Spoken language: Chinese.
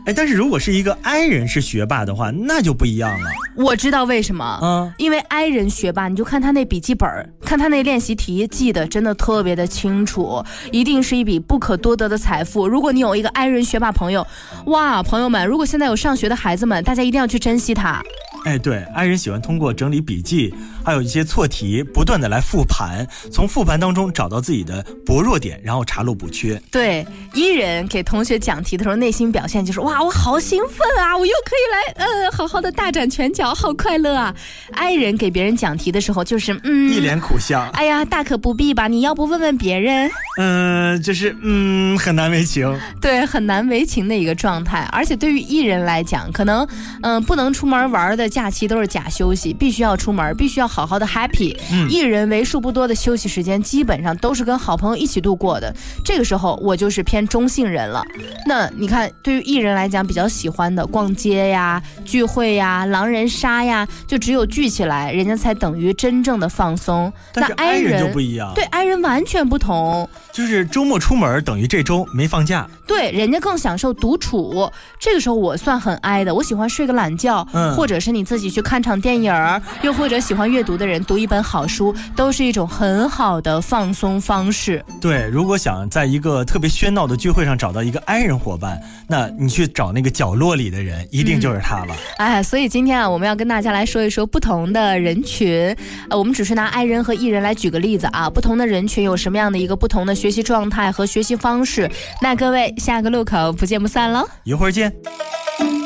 但是如果是一个 I 人是学霸的话，那就不一样了。 我知道为什么，因为 I 人学霸，你就看他那笔记本，看他那练习题，记得真的特别的清楚，一定是一笔不可多得的财富。如果你有一个 I 人学霸朋友，哇，朋友们，如果现在有上学的孩子们，大家一定要去珍惜他。 对 ，I 人喜欢通过整理笔记，还有一些错题，不断的来复盘，从复盘当中找到自己的薄弱点，然后查漏补缺。 对，E 人给同学讲题的时候，内心表现就是哇，我好兴奋啊，我又可以来好好的大展拳脚，好快乐啊。I 人给别人讲题的时候就是一脸苦相， 哎呀，大可不必吧，你要不问问别人。 就是很难为情。 对，很难为情的一个状态。而且对于E人来讲，可能不能出门玩的假期都是假休息，必须要出门，必须要好好的 happy。E人为数不多的休息时间基本上都是跟好朋友一起度过的，这个时候我就是偏中性人了。那你看，对于E人来讲，比较喜欢的逛街呀、聚会呀、狼人杀呀，就只有聚起来，人家才等于真正的放松。 但是 I 人就不一样， 对 I 人完全不同， 就是周末出门等于这周没放假。 对，人家更享受独处。这个时候我算很 I 的，我喜欢睡个懒觉，或者是你自己去看场电影，又或者喜欢阅读的人读一本好书，都是一种很好的放松方式。 对，如果想在一个特别喧闹的聚会上找到一个 I 人伙伴，那你去找那个角落里的人，一定就是他了。 所以今天啊，我们要跟大家来说一说不同的人群。我们只是拿 I 人和 E 人来举个例子啊，不同的人群有什么样的一个不同的学习状态和学习方式。那各位，下个路口不见不散了， 一会儿见。